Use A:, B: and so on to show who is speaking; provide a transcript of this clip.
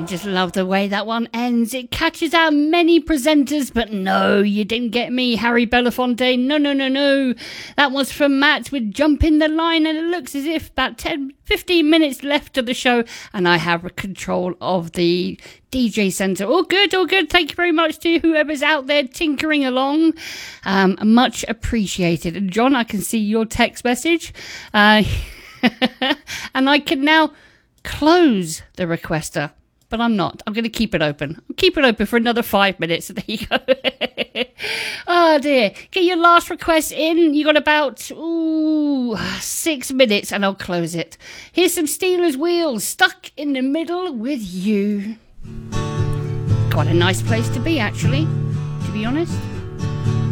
A: just love the way that one ends. It catches out many presenters, but no, you didn't get me, Harry Belafonte. No. That was from Matt with Jump in the Line, and it looks as if about 15 minutes left of the show, and I have control of the DJ Centre. All good. Thank you very much to whoever's out there tinkering along. Much appreciated. And John, I can see your text message. And I can now close the requester, but I'm not. I'm going to keep it open. I'll keep it open for another 5 minutes. There you go. Oh dear. Get your last request in. You got about 6 minutes and I'll close it. Here's some Steelers Wheels, Stuck in the Middle with You. Quite a nice place to be, actually, to be honest.